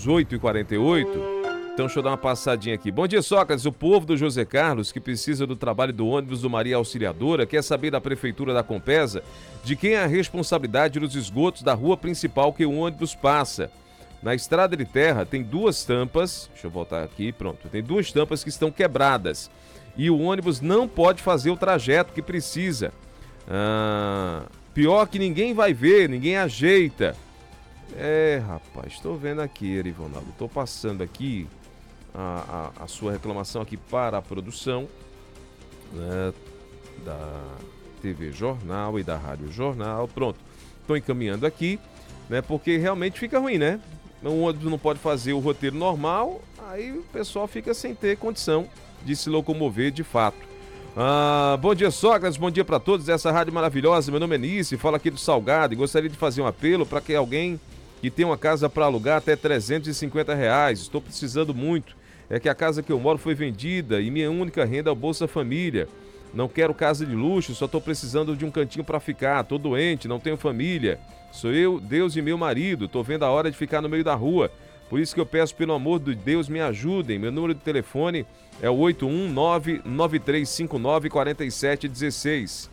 às 8h48. Então deixa eu dar uma passadinha aqui. Bom dia, Sócrates. O povo do José Carlos, que precisa do trabalho do ônibus do Maria Auxiliadora, quer saber da Prefeitura da Compesa de quem é a responsabilidade dos esgotos da rua principal que o ônibus passa. Na estrada de terra tem 2 tampas, deixa eu voltar aqui, pronto, tem 2 tampas que estão quebradas e o ônibus não pode fazer o trajeto que precisa. Pior que ninguém vai ver, ninguém ajeita. Rapaz, estou vendo aqui, Erivonaldo, estou passando aqui a sua reclamação aqui para a produção, né, da TV Jornal e da Rádio Jornal. Pronto, estou encaminhando aqui, né, porque realmente fica ruim, né? O ônibus não pode fazer o roteiro normal, aí o pessoal fica sem ter condição de se locomover de fato. Bom dia, Sócrates, bom dia para todos, essa rádio maravilhosa. Meu nome é Nice, falo aqui do Salgado e gostaria de fazer um apelo para que alguém que tem uma casa para alugar até R$350, estou precisando muito. É que a casa que eu moro foi vendida e minha única renda é o Bolsa Família. Não quero casa de luxo, só estou precisando de um cantinho para ficar. Estou doente, não tenho família. Sou eu, Deus e meu marido. Estou vendo a hora de ficar no meio da rua. Por isso que eu peço, pelo amor de Deus, me ajudem. Meu número de telefone é o 819-9359-4716.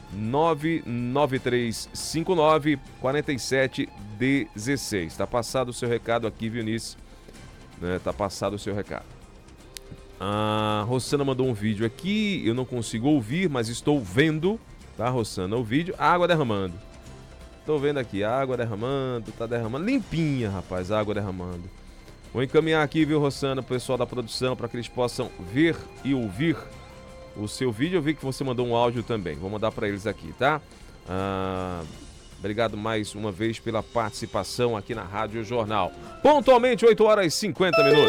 99359-4716. Está passado o seu recado aqui, Vinícius. Tá passado o seu recado. A Rossana mandou um vídeo aqui, eu não consigo ouvir, mas estou vendo, tá, Rossana, o vídeo, água derramando. Estou vendo aqui, água derramando, tá derramando, limpinha, rapaz, água derramando. Vou encaminhar aqui, viu, Rossana, o pessoal da produção, para que eles possam ver e ouvir o seu vídeo. Eu vi que você mandou um áudio também, vou mandar para eles aqui, tá? Obrigado mais uma vez pela participação aqui na Rádio Jornal. Pontualmente, 8h50.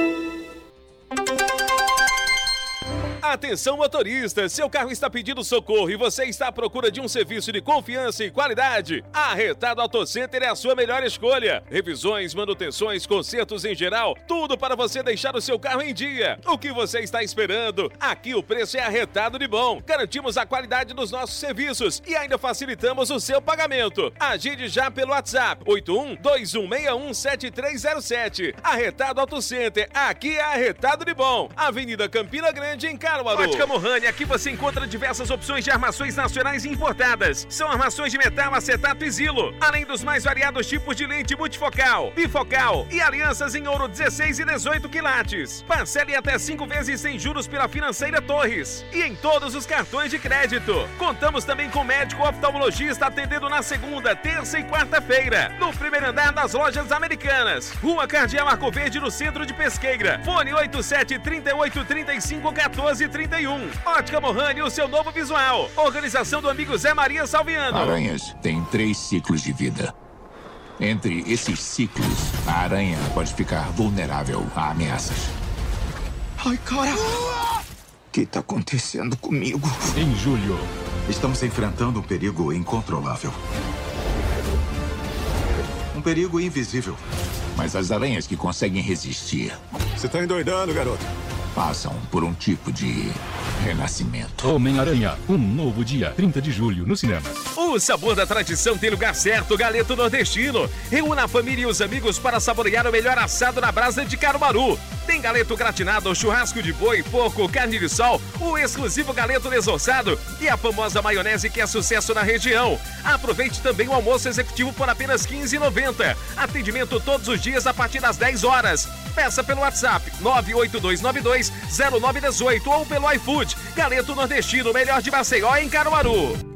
Atenção, motorista, seu carro está pedindo socorro e você está à procura de um serviço de confiança e qualidade? A Retado Auto Center é a sua melhor escolha. Revisões, manutenções, consertos em geral, tudo para você deixar o seu carro em dia. O que você está esperando? Aqui o preço é arretado de bom. Garantimos a qualidade dos nossos serviços e ainda facilitamos o seu pagamento. Agende já pelo WhatsApp 81-2161-7307. Arretado Auto Center, aqui é arretado de bom. Avenida Campina Grande, em Caruaru. Ótica Mohani, aqui você encontra diversas opções de armações nacionais e importadas. São armações de metal, acetato e zilo, além dos mais variados tipos de lente multifocal, bifocal e alianças em ouro 16 e 18 quilates. Parcele até 5 vezes sem juros pela Financeira Torres e em todos os cartões de crédito. Contamos também com médico oftalmologista atendendo na segunda, terça e quarta-feira, no primeiro andar das Lojas Americanas, Rua Cardeal Arco Verde, no centro de Pesqueira. Fone 87-38-35-14-31. Ótica Mohani, o seu novo visual. Organização do amigo Zé Maria Salviano. Aranhas têm 3 ciclos de vida. Entre esses ciclos, a aranha pode ficar vulnerável a ameaças. Ai, cara! O que está acontecendo comigo? Em julho, estamos enfrentando um perigo incontrolável. Um perigo invisível. Mas as aranhas que conseguem resistir... Você tá endoidando, garoto. Passam por um tipo de renascimento. Homem-Aranha, um novo dia, 30 de julho, no cinema. O sabor da tradição tem lugar certo, Galeto Nordestino. Reúna a família e os amigos para saborear o melhor assado na brasa de Caruaru. Tem galeto gratinado, churrasco de boi, porco, carne de sol, o exclusivo galeto desossado e a famosa maionese que é sucesso na região. Aproveite também o almoço executivo por apenas R$ 15,90. Atendimento todos os dias a partir das 10 horas. Peça pelo WhatsApp 982920918 ou pelo iFood. Galeto Nordestino, melhor de Maceió, em Caruaru.